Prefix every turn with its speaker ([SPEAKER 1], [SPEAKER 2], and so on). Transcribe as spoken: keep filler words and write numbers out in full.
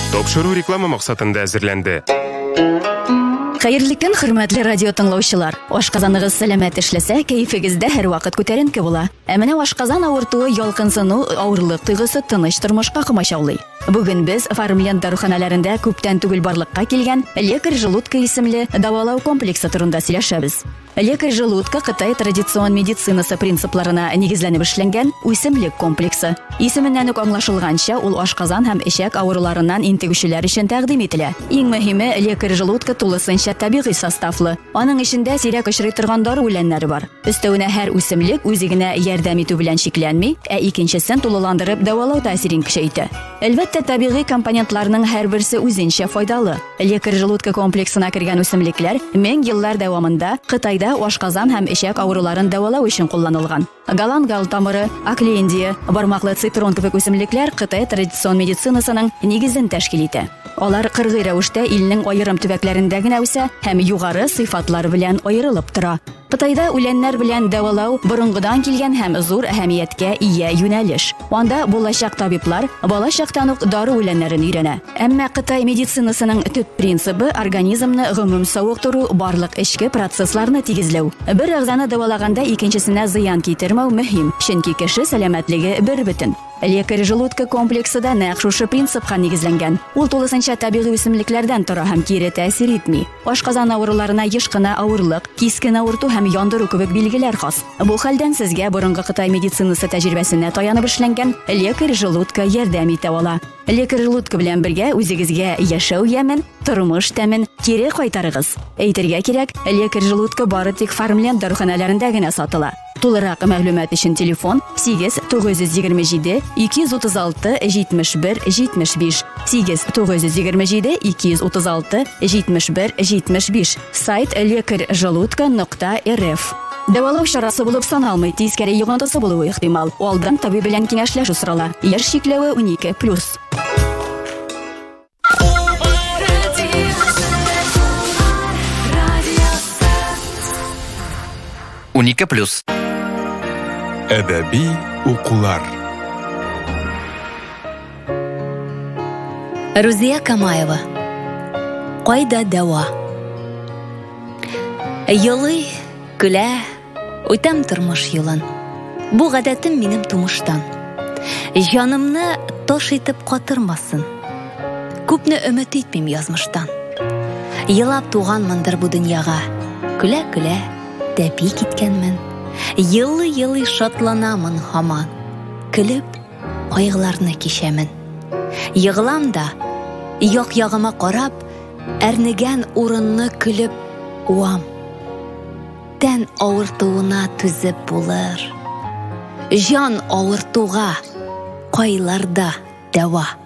[SPEAKER 1] Тапшыру реклама максатында әзерләнде.
[SPEAKER 2] Хәерле көн, хөрмәтле радио тыңлаучылар. Ашказаныгыз сәламәт эшләсә, кәефегездә һәр вакыт күтәренке була. Ә менә ашказан авыртуы, ялкынсыну, авырлык тойгысы тыныч тормышка комачаулый. Бүген без Фармленд даруханаларында күптән түгел барлыкка килгән лекарь желудка исемле дәвалау комплексы турында сөйләшәбез. Лекарь желудка Кытай традицион медицинасы принципларына нигезләнеп эшләнгән үсемлек комплексы. Исеменнән үк аңлашылганча, ул ашказан һәм эчәк авыруларыннан интегүчеләр өчен тәкъдим ителә. Иң мөһиме, лекарь желудка тулысынча табигый составлы. Аның эчендә сирәк очрый торган дары үләннәре бар. Өстәвенә һәр үсемлек үзигенә ярдәм итү белән шикләнми, ә икенчесен тулыландырып дәвалау тәэсирен көчәйтә. Әлбәттә, табигый компонентларның һәрберсе үзенчә файдалы. Лекарь желудка комплексына кергән үсемлекләр мең еллар дәвамында Кытайда ашказан һәм эчәк авыруларын дәвалау өчен кулланылган. Галангал тамыры, аклендия, бармаклы цитрон кебек үсемлекләр Кытай традицион медицинасының нигезен тәшкил итә. Алар кыргый рәвештә илнең аерым төбәкләрендә генә үсә һәм югары сыйфатлар белән аерылып тора. Кытайда үләннәр белән дәвалау борынгыдан килгән һәм зур әһәмияткә ия юнәлеш. Анда булачак табиблар балачактан ук дары үләннәрен өйрәнә. Әмма Кытай медицинасының төп принцибы организмны гомум савыктыру, барлык эчке процессларны тигезләү. Бер әгъзаны дәвалаганда икенчесенә зыян китермәү мөһим, чөнки кеше сәламәтлеге бер бөтен. Лекарь желудка комплексы да нәкъ шушы принципка нигезләнгән. Ул тулысынча табигый үсемлекләрдән тора һәм кире тәэсир итми. Ашказан авыруларына еш кына авырлык, кискен авырту һәм яндыру кебек билгеләр хас. Бу хәлдән сезгә борынгы Кытай медицинасы тәҗрибәсенә таянып эшләнгән лекарь желудка ярдәм итә ала. Лекарь желудка белән бергә үзегезгә яшәү ямен, тормыш тәмен кире кайтарыгыз. Әйтергә кирәк, лекарь желудка бары тик Фармленд даруханаларында гына сатыла. Тулырак мәгълүмат өчен телефон сигез тугыз йөз егерме җиде ике йөз утыз алты җитмеш бер җитмеш биш сигез тугыз йөз егерме җиде ике йөз утыз алты җитмеш бер җитмеш биш. Сайт лекарь желудка нокта эр эф. Дәвалау чарасы булып саналмый, тискәре йогынтысы булуы ихтимал. Алдан табиб белән киңәшләшү сорала. Яшь чикләве унике плюс.
[SPEAKER 3] унике плюс.
[SPEAKER 1] Әдәби укулар.
[SPEAKER 4] Рузия Камаева. Кайда дәва? Йолый, көлә, үтәм тормыш юлын. Бу гадәтем минем тумыштан. Җанымны таш итеп катырмасын. Күпне өмет итмим язмыштан. Елап туганмындыр бу дөньяга. Көлә-көлә тәпи киткәнмен. Йылы-йылы шатланамын һаман. Көлеп, кайгыларны кичәмен. Йыгылам да, як-ягыма карап, әрнегән урынны көлеп уам. Тән авыртуына түзеп булыр. Жан авыртуга кайларда дәва.